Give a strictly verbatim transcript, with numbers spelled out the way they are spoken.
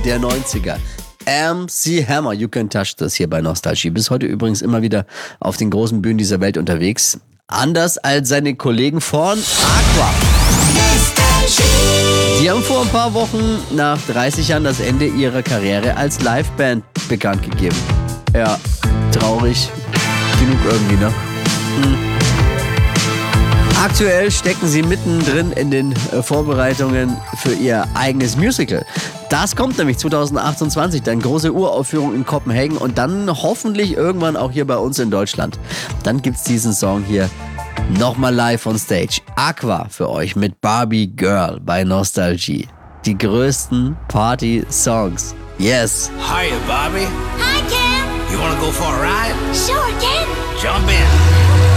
der neunziger. M C Hammer, You Can Touch This hier bei Nostalgie. Bis heute übrigens immer wieder auf den großen Bühnen dieser Welt unterwegs. Anders als seine Kollegen von Aqua. Die haben vor ein paar Wochen nach dreißig Jahren das Ende ihrer Karriere als Liveband bekannt gegeben. Ja, traurig genug irgendwie, ne? Hm. Aktuell stecken sie mittendrin in den Vorbereitungen für ihr eigenes Musical. Das kommt nämlich zwanzig achtundzwanzig, dann große Uraufführung in Kopenhagen und dann hoffentlich irgendwann auch hier bei uns in Deutschland. Dann gibt's diesen Song hier nochmal live on stage. Aqua für euch mit Barbie Girl bei Nostalgie. Die größten Party-Songs. Yes. Hiya, Barbie. Hi, Ken. You wanna go for a ride? Sure, Ken. Jump in.